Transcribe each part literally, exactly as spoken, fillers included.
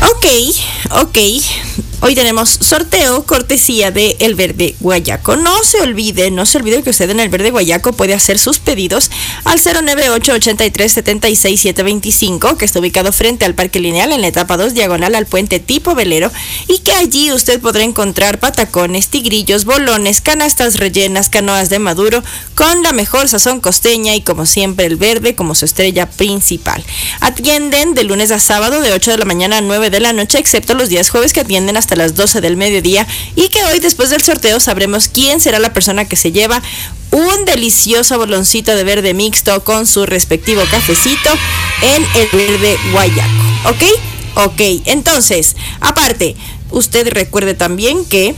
Ok, ok. Hoy tenemos sorteo cortesía de El Verde Guayaco. No se olvide, no se olvide que usted en El Verde Guayaco puede hacer sus pedidos al cero nueve ocho ocho tres siete seis siete dos cinco, que está ubicado frente al Parque Lineal en la etapa dos, diagonal al puente tipo velero, y que allí usted podrá encontrar patacones, tigrillos, bolones, canastas rellenas, canoas de maduro, con la mejor sazón costeña y como siempre El Verde como su estrella principal. Atienden de lunes a sábado de ocho de la mañana a nueve de la noche, excepto los días jueves que atienden hasta las doce del mediodía, y que hoy después del sorteo sabremos quién será la persona que se lleva un delicioso boloncito de verde mixto con su respectivo cafecito en El Verde Guayaco. ¿Ok? Ok, entonces, aparte, usted recuerde también que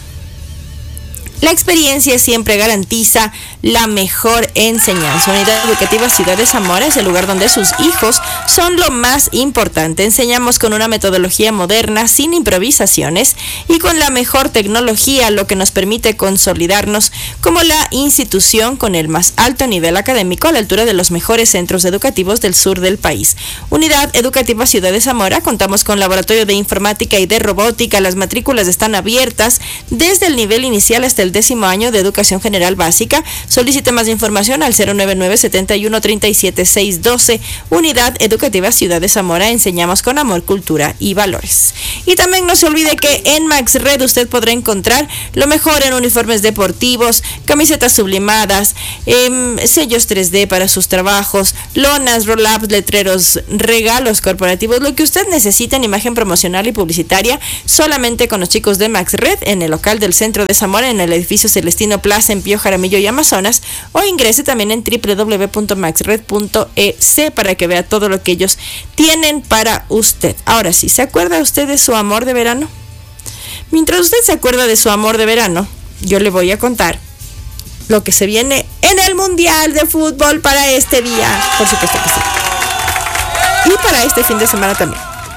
la experiencia siempre garantiza la mejor enseñanza. Unidad Educativa Ciudad de Zamora es el lugar donde sus hijos son lo más importante. Enseñamos con una metodología moderna, sin improvisaciones y con la mejor tecnología, lo que nos permite consolidarnos como la institución con el más alto nivel académico a la altura de los mejores centros educativos del sur del país. Unidad Educativa Ciudad de Zamora, contamos con laboratorio de informática y de robótica. Las matrículas están abiertas desde el nivel inicial hasta el décimo año de educación general básica. Solicite más información al cero nueve nueve siete uno tres siete seis uno dos. Unidad Educativa Ciudad de Zamora, enseñamos con amor, cultura y valores. Y también no se olvide que en Max Red usted podrá encontrar lo mejor en uniformes deportivos, camisetas sublimadas, eh, sellos tres D para sus trabajos, lonas, roll-ups, letreros, regalos corporativos, lo que usted necesita en imagen promocional y publicitaria, solamente con los chicos de Max Red en el local del centro de Zamora, en el edificio Celestino Plaza en Pío Jaramillo y Amazonas, o ingrese también en doble u doble u doble u punto max red punto e c para que vea todo lo que ellos tienen para usted. Ahora sí, ¿se acuerda usted de su amor de verano? Mientras usted se acuerda de su amor de verano, yo le voy a contar lo que se viene en el Mundial de Fútbol para este día, por supuesto que sí, y para este fin de semana también.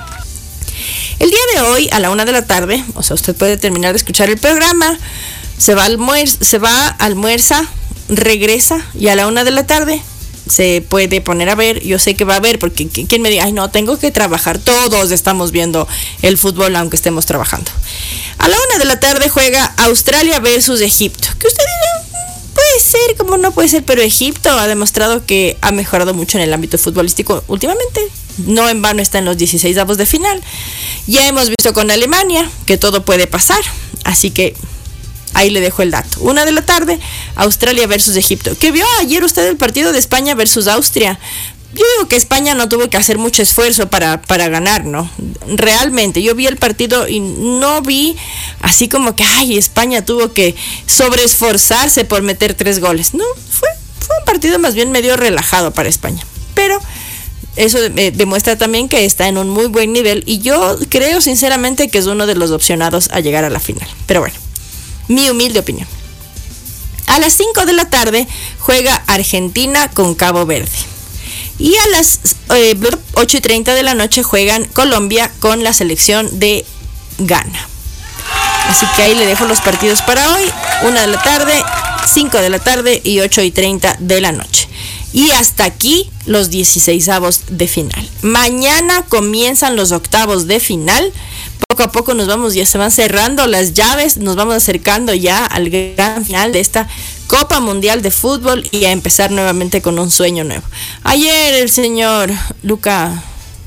El día de hoy, a la una de la tarde, o sea, usted puede terminar de escuchar el programa, se va a almuer- se va, almuerza, regresa, y a la una de la tarde se puede poner a ver. Yo sé que va a ver, porque quien me diga, ay no, tengo que trabajar, todos estamos viendo el fútbol aunque estemos trabajando. A la una de la tarde juega Australia versus Egipto, que usted dirá, puede ser, como no puede ser, pero Egipto ha demostrado que ha mejorado mucho en el ámbito futbolístico últimamente. No en vano está en los dieciséis avos de final. Ya hemos visto con Alemania que todo puede pasar, así que ahí le dejo el dato. Una de la tarde, Australia versus Egipto. ¿Qué vio ayer usted el partido de España versus Austria? Yo digo que España no tuvo que hacer mucho esfuerzo para, para ganar, ¿no? Realmente, yo vi el partido y no vi así como que, ay, España tuvo que sobreesforzarse por meter tres goles. No, fue, fue un partido más bien medio relajado para España. Pero eso eh, demuestra también que está en un muy buen nivel, y yo creo sinceramente que es uno de los opcionados a llegar a la final. Pero bueno, mi humilde opinión. A las cinco de la tarde juega Argentina con Cabo Verde. Y a las eh, ocho y treinta de la noche juegan Colombia con la selección de Ghana. Así que ahí le dejo los partidos para hoy. Una de la tarde, cinco de la tarde y ocho y treinta de la noche. Y hasta aquí los dieciseisavos de final. Mañana comienzan los octavos de final. Poco a poco nos vamos, ya se van cerrando las llaves, nos vamos acercando ya al gran final de esta Copa Mundial de Fútbol y a empezar nuevamente con un sueño nuevo. Ayer el señor Luca...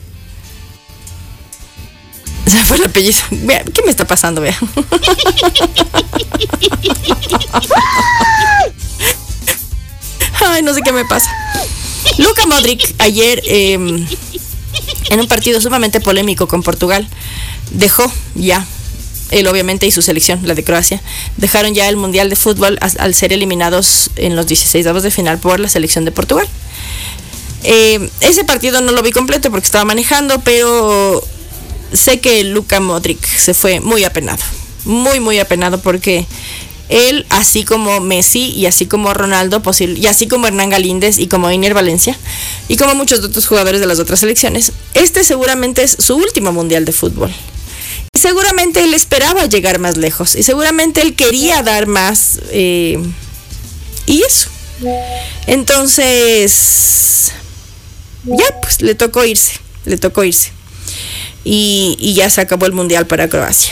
Se fue el apellido. Vea, ¿qué me está pasando? Vea. Ay, no sé qué me pasa. Luka Modric ayer, eh, en un partido sumamente polémico con Portugal, dejó ya, él obviamente y su selección, la de Croacia, dejaron ya el Mundial de Fútbol al, al ser eliminados en los dieciseisavos de final por la selección de Portugal. Eh, ese partido no lo vi completo porque estaba manejando, pero sé que Luka Modric se fue muy apenado, muy muy apenado, porque él, así como Messi y así como Ronaldo, posible, y así como Hernán Galíndez y como Iner Valencia y como muchos otros jugadores de las otras selecciones, este seguramente es su último Mundial de Fútbol. Y seguramente él esperaba llegar más lejos y seguramente él quería dar más, eh, y eso. Entonces, ya pues le tocó irse, le tocó irse. y, y ya se acabó el Mundial para Croacia.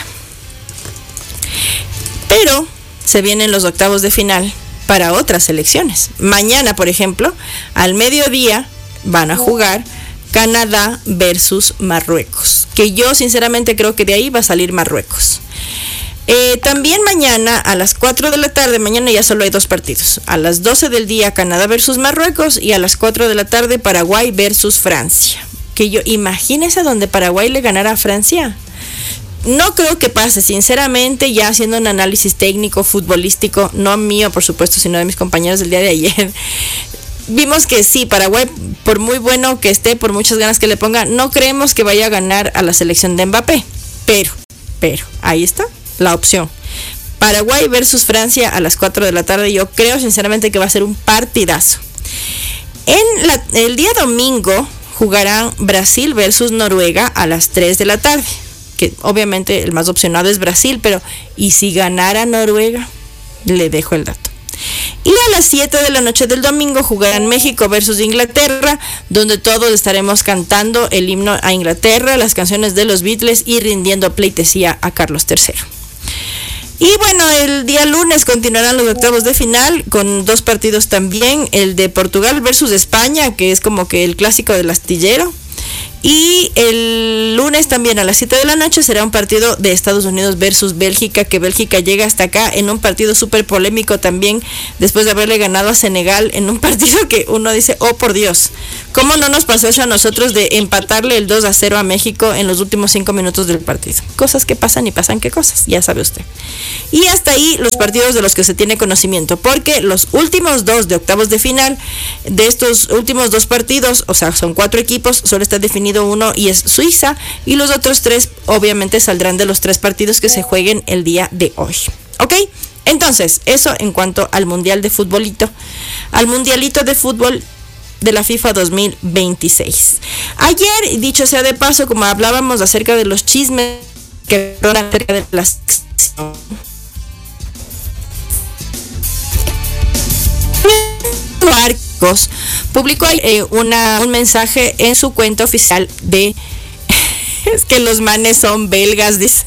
Pero se vienen los octavos de final para otras selecciones. Mañana, por ejemplo, al mediodía van a jugar Canadá versus Marruecos, que yo sinceramente creo que de ahí va a salir Marruecos. Eh, también mañana a las cuatro de la tarde, mañana ya solo hay dos partidos. A las doce del día Canadá versus Marruecos y a las cuatro de la tarde Paraguay versus Francia. Que yo, imagínese donde Paraguay le ganara a Francia. No creo que pase, sinceramente, ya haciendo un análisis técnico, futbolístico, no mío por supuesto, sino de mis compañeros del día de ayer. Vimos que sí, Paraguay, por muy bueno que esté, por muchas ganas que le ponga, no creemos que vaya a ganar a la selección de Mbappé. Pero, pero, ahí está la opción. Paraguay versus Francia a las cuatro de la tarde. Yo creo sinceramente que va a ser un partidazo. En la, el día domingo jugarán Brasil versus Noruega a las tres de la tarde. Que obviamente el más opcionado es Brasil, pero ¿y si ganara Noruega? Le dejo el dato. Y a las siete de la noche del domingo jugarán México versus Inglaterra, donde todos estaremos cantando el himno a Inglaterra, las canciones de los Beatles y rindiendo pleitesía a Carlos tercero. Y bueno, el día lunes continuarán los octavos de final con dos partidos también, el de Portugal versus España, que es como que el clásico del astillero. Y el lunes también a las siete de la noche será un partido de Estados Unidos versus Bélgica, que Bélgica llega hasta acá en un partido súper polémico también, después de haberle ganado a Senegal en un partido que uno dice, oh por Dios, ¿cómo no nos pasó eso a nosotros de empatarle el dos a cero a México en los últimos cinco minutos del partido? Cosas que pasan y pasan qué cosas, ya sabe usted. Y hasta ahí los partidos de los que se tiene conocimiento, porque los últimos dos de octavos de final, de estos últimos dos partidos, o sea, son cuatro equipos, solo está definido uno y es Suiza, y los otros tres obviamente saldrán de los tres partidos que se jueguen el día de hoy. ¿Ok? Entonces, eso en cuanto al Mundial de Futbolito, al Mundialito de Fútbol de la FIFA dos mil veintiséis. Ayer, dicho sea de paso, como hablábamos acerca de los chismes que acerca de las Marcos publicó eh, una, un mensaje en su cuenta oficial de es que los manes son belgas, dice.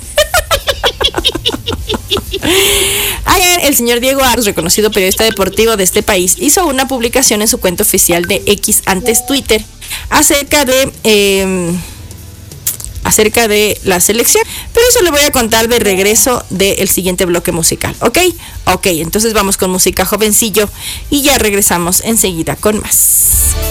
Ayer el señor Diego Arros, reconocido periodista deportivo de este país, hizo una publicación en su cuenta oficial de X, antes Twitter, acerca de eh, acerca de la selección, pero eso le voy a contar de regreso del siguiente bloque musical, ¿ok? Ok, entonces vamos con música, jovencillo, y ya regresamos enseguida con más.